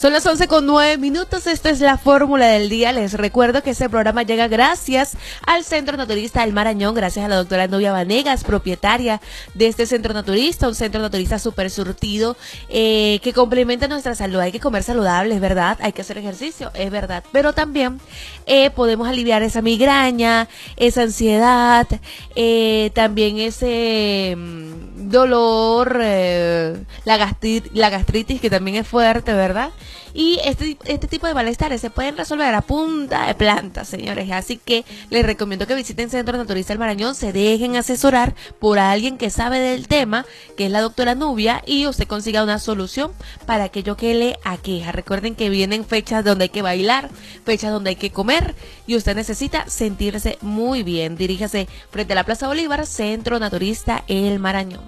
Son las 11:09. Esta es la fórmula del día. Les recuerdo que este programa llega gracias al Centro Naturista del Marañón, gracias a la doctora Nubia Vanegas, propietaria de este centro naturista, un centro naturista súper surtido que complementa nuestra salud. Hay que comer saludable, es verdad, hay que hacer ejercicio, es verdad, pero también podemos aliviar esa migraña, esa ansiedad, también ese dolor, la gastritis que también es fuerte, ¿verdad? Y este tipo de malestares se pueden resolver a punta de planta, señores. Así que les recomiendo que visiten Centro Naturista del Marañón, se dejen asesorar por alguien que sabe del tema, que es la doctora Nubia, y usted consiga una solución para aquello que le aqueja. Recuerden que vienen fechas donde hay que bailar, fechas donde hay que comer, y usted necesita sentirse muy bien. Diríjase frente a la Plaza Bolívar, Centro Naturista El Marañón.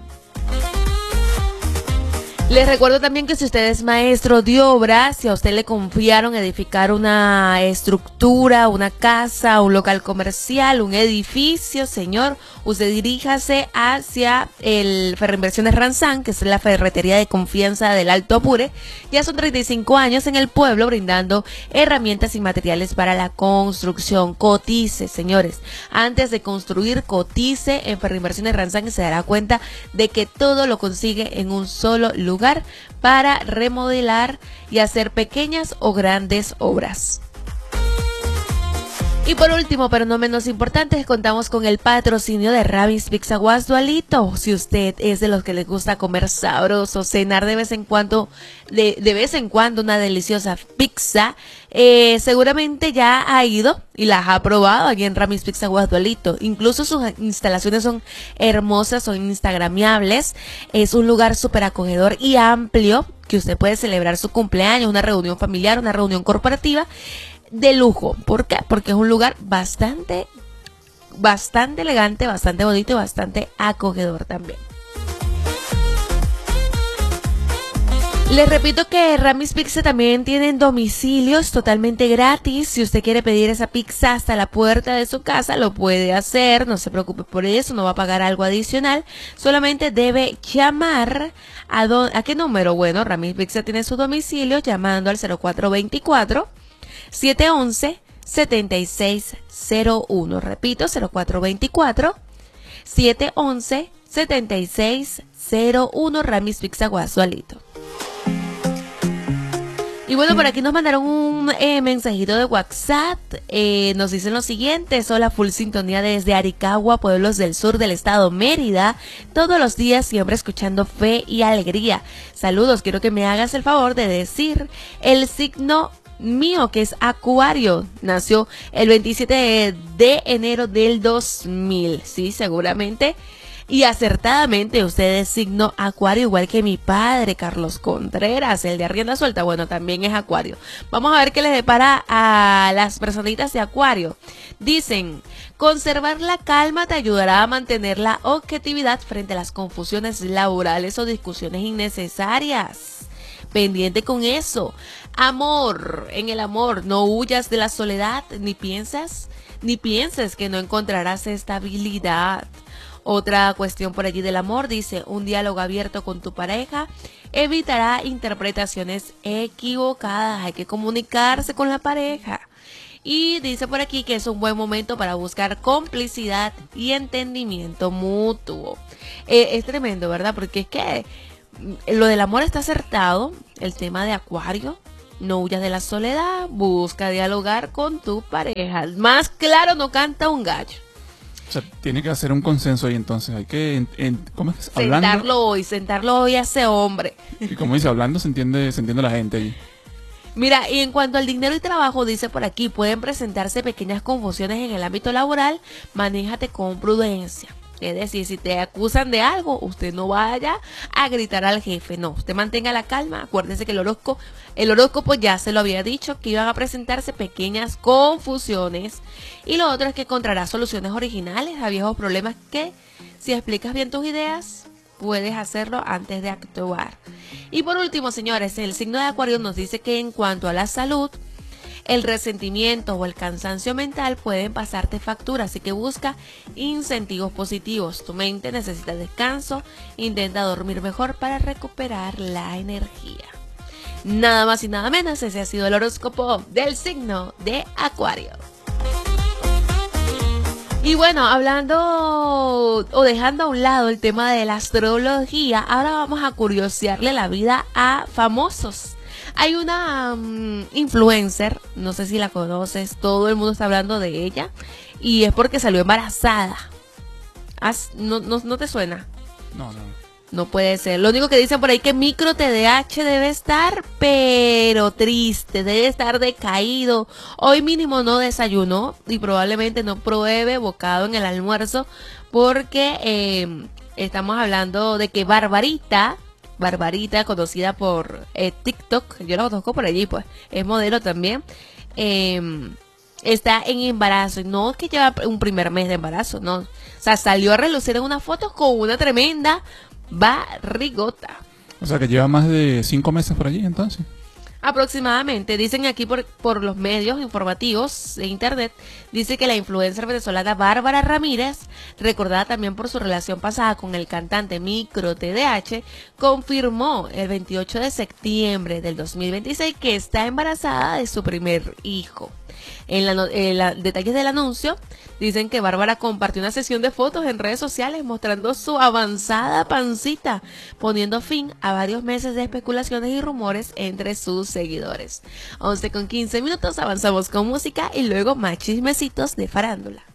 Les recuerdo también que si usted es maestro de obra, si a usted le confiaron edificar una estructura, una casa, un local comercial, un edificio, señor, usted diríjase hacia el Ferreinversiones Ranzán, que es la ferretería de confianza del Alto Apure. Ya son 35 años en el pueblo brindando herramientas y materiales para la construcción. Cotice, señores. Antes de construir, cotice en Ferreinversiones Ranzán y se dará cuenta de que todo lo consigue en un solo lugar para remodelar y hacer pequeñas o grandes obras. Y por último, pero no menos importante, contamos con el patrocinio de Ramis Pizza Guasdualito. Si usted es de los que les gusta comer sabroso, cenar de vez en cuando, de vez en cuando una deliciosa pizza, seguramente ya ha ido y las ha probado aquí en Ramis Pizza Guasdualito. Incluso sus instalaciones son hermosas, son instagramiables. Es un lugar súper acogedor y amplio que usted puede celebrar su cumpleaños, una reunión familiar, una reunión corporativa de lujo. ¿Por qué? Porque es un lugar bastante elegante, bastante bonito y bastante acogedor también. Les repito que Ramis Pizza también tienen domicilios totalmente gratis. Si usted quiere pedir esa pizza hasta la puerta de su casa, lo puede hacer. No se preocupe por eso, no va a pagar algo adicional. Solamente debe llamar ¿a qué número? Bueno, Ramis Pizza tiene su domicilio llamando al 0424 711-7601. Repito, 0424-711-7601. Ramis Pizza Guasdualito. Y bueno, por aquí nos mandaron un mensajito de WhatsApp. Nos dicen lo siguiente: hola, full sintonía desde Aricagua, pueblos del sur del estado Mérida. Todos los días siempre escuchando Fe y Alegría. Saludos, quiero que me hagas el favor de decir el signo mío, que es Acuario. Nació el 27 de enero del 2000. Sí, seguramente y acertadamente usted es signo Acuario, igual que mi padre Carlos Contreras, el de Arrienda Suelta. Bueno, también es Acuario. Vamos a ver qué les depara a las personitas de Acuario. Dicen: conservar la calma te ayudará a mantener la objetividad frente a las confusiones laborales o discusiones innecesarias. Pendiente con eso. Amor, en el amor, no huyas de la soledad, ni pienses que no encontrarás estabilidad. Otra cuestión por allí del amor, dice: un diálogo abierto con tu pareja evitará interpretaciones equivocadas. Hay que comunicarse con la pareja. Y dice por aquí que es un buen momento para buscar complicidad y entendimiento mutuo. Es tremendo, ¿verdad? Porque es que lo del amor está acertado. El tema de Acuario: no huyas de la soledad, busca dialogar con tu pareja. Más claro no canta un gallo. O sea, tiene que hacer un consenso y entonces hay que ¿cómo es? Sentarlo hoy a ese hombre. Y como dice, hablando se entiende la gente ahí. Mira, y en cuanto al dinero y trabajo, dice por aquí, pueden presentarse pequeñas confusiones en el ámbito laboral. Manéjate con prudencia. Es decir, si te acusan de algo, usted no vaya a gritar al jefe, no, usted mantenga la calma. Acuérdense que el horóscopo ya se lo había dicho, que iban a presentarse pequeñas confusiones. Y lo otro es que encontrarás soluciones originales a viejos problemas que, si explicas bien tus ideas, puedes hacerlo antes de actuar. Y por último, señores, el signo de Acuario nos dice que en cuanto a la salud, el resentimiento o el cansancio mental pueden pasarte factura, así que busca incentivos positivos. Tu mente necesita descanso, intenta dormir mejor para recuperar la energía. Nada más y nada menos, ese ha sido el horóscopo del signo de Acuario. Y bueno, hablando o dejando a un lado el tema de la astrología, ahora vamos a curiosearle la vida a famosos. Hay una influencer, no sé si la conoces, todo el mundo está hablando de ella, y es porque salió embarazada. ¿No te suena? No. No puede ser. Lo único que dicen por ahí que micro TDAH debe estar, pero triste, debe estar decaído. Hoy mínimo no desayunó y probablemente no pruebe bocado en el almuerzo porque estamos hablando de que Barbarita, conocida por TikTok, yo la conozco por allí, pues, es modelo también, está en embarazo. No es que lleva un primer mes de embarazo, no. O sea, salió a relucir en unas fotos con una tremenda barrigota. O sea que lleva más de 5 meses por allí, entonces. Aproximadamente, dicen aquí por los medios informativos de internet, dice que la influencer venezolana Bárbara Ramírez, recordada también por su relación pasada con el cantante Micro TDH, confirmó el 28 de septiembre del 2026 que está embarazada de su primer hijo. En detalles del anuncio dicen que Bárbara compartió una sesión de fotos en redes sociales mostrando su avanzada pancita, poniendo fin a varios meses de especulaciones y rumores entre sus seguidores. 11:15 avanzamos con música y luego más chismecitos de farándula.